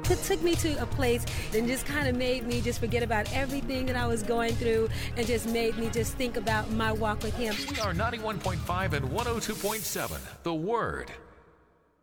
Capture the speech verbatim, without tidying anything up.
It took me to a place and just kind of made me just forget about everything that I was going through and just made me just think about my walk with him. We are ninety-one point five and one oh two point seven, The Word.